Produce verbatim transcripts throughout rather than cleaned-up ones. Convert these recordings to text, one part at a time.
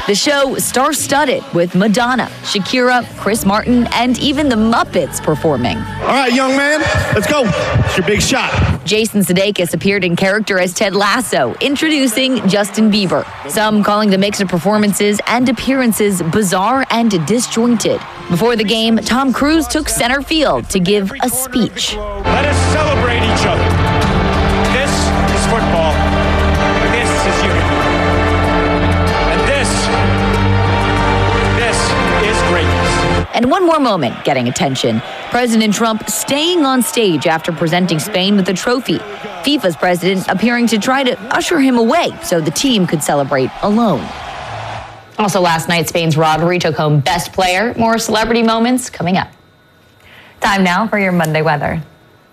The show star-studded with Madonna, Shakira, Chris Martin, and even the Muppets performing. All right, young man, let's go. It's your big shot. Jason Sudeikis appeared in character as Ted Lasso, introducing Justin Bieber. Some calling the mix of performances and appearances bizarre and disjointed. Before the game, Tom Cruise took center field to give a speech. Let us celebrate each other. This is football. This is unity. And this, this is greatness. And one more moment getting attention. President Trump staying on stage after presenting Spain with a trophy. FIFA's president appearing to try to usher him away so the team could celebrate alone. Also last night, Spain's Rodri took home Best Player. More celebrity moments coming up. Time now for your Monday weather.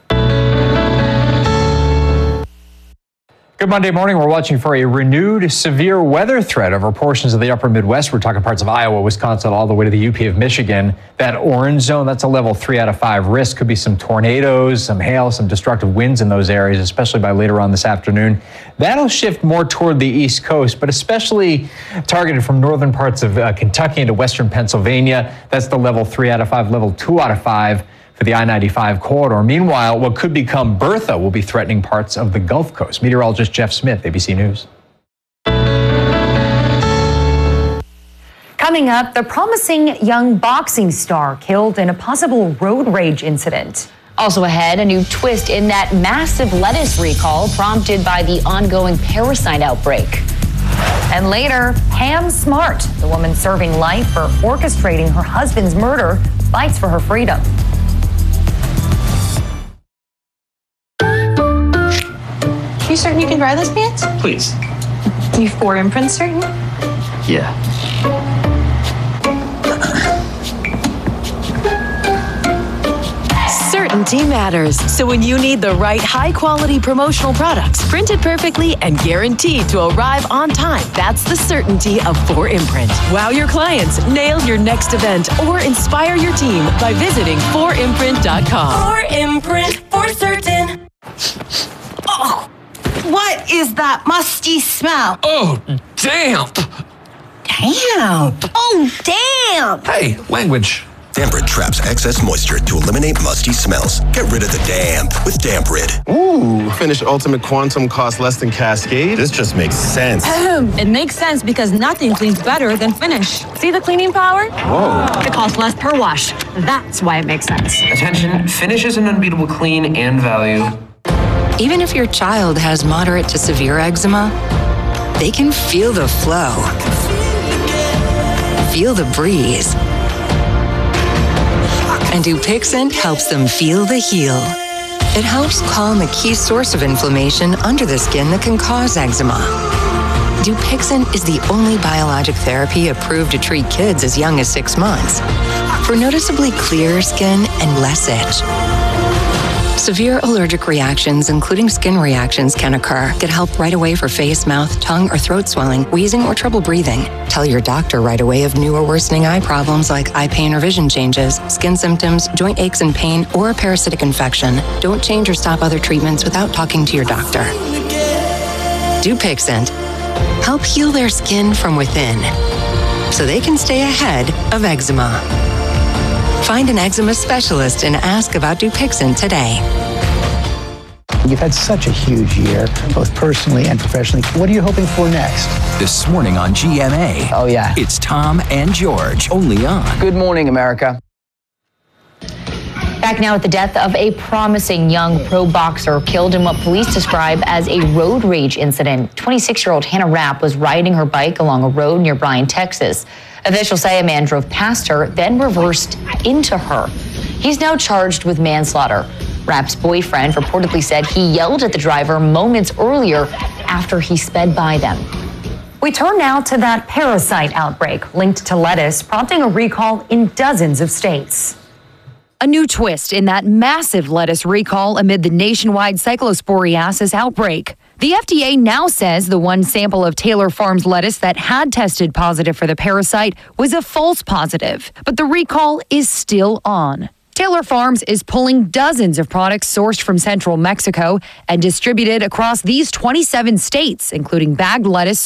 Good Monday morning. We're watching for a renewed severe weather threat over portions of the upper Midwest. We're talking parts of Iowa, Wisconsin, all the way to the U P of Michigan. That orange zone, that's a level three out of five risk. Could be some tornadoes, some hail, some destructive winds in those areas, especially by later on this afternoon. That'll shift more toward the East Coast, but especially targeted from northern parts of uh, Kentucky into western Pennsylvania. That's the level three out of five, level two out of five. For the I ninety-five corridor. Meanwhile, what could become Bertha will be threatening parts of the Gulf Coast. Meteorologist Jeff Smith, A B C News. Coming up, the promising young boxing star killed in a possible road rage incident. Also ahead, a new twist in that massive lettuce recall prompted by the ongoing parasite outbreak. And later, Pam Smart, the woman serving life for orchestrating her husband's murder, fights for her freedom. You certain you can dry those pants? Please. You four imprints certain? Yeah. Certainty matters. So when you need the right high-quality promotional products, printed perfectly and guaranteed to arrive on time, that's the certainty of four imprint. Wow your clients, nail your next event, or inspire your team by visiting four imprint dot com. four imprint for certain. Oh, what is that musty smell? Oh, damp. Damp. Oh, damp. Hey, language. Damprid traps excess moisture to eliminate musty smells. Get rid of the damp with Damprid. Ooh, Finish Ultimate Quantum costs less than Cascade? This just makes sense. It makes sense because nothing cleans better than Finish. See the cleaning power? Whoa. It costs less per wash. That's why it makes sense. Attention, Finish is an unbeatable clean and value. Even if your child has moderate to severe eczema, they can feel the flow, feel the breeze. And Dupixent helps them feel the heal. It helps calm a key source of inflammation under the skin that can cause eczema. Dupixent is the only biologic therapy approved to treat kids as young as six months for noticeably clearer skin and less itch. Severe allergic reactions, including skin reactions, can occur. Get help right away for face, mouth, tongue, or throat swelling, wheezing, or trouble breathing. Tell your doctor right away of new or worsening eye problems like eye pain or vision changes, skin symptoms, joint aches and pain, or a parasitic infection. Don't change or stop other treatments without talking to your doctor. Dupixent. Help heal their skin from within so they can stay ahead of eczema. Find an eczema specialist and ask about Dupixent today. You've had such a huge year, both personally and professionally. What are you hoping for next? This morning on G M A. Oh, yeah. It's Tom and George, only on Good Morning America. Back now at the death of a promising young pro boxer killed in what police describe as a road rage incident. twenty-six-year-old Hannah Rapp was riding her bike along a road near Bryan, Texas. Officials say a man drove past her, then reversed into her. He's now charged with manslaughter. Rapp's boyfriend reportedly said he yelled at the driver moments earlier after he sped by them. We turn now to that parasite outbreak linked to lettuce, prompting a recall in dozens of states. A new twist in that massive lettuce recall amid the nationwide cyclosporiasis outbreak. The F D A now says the one sample of Taylor Farms lettuce that had tested positive for the parasite was a false positive, but the recall is still on. Taylor Farms is pulling dozens of products sourced from central Mexico and distributed across these twenty-seven states, including bagged lettuce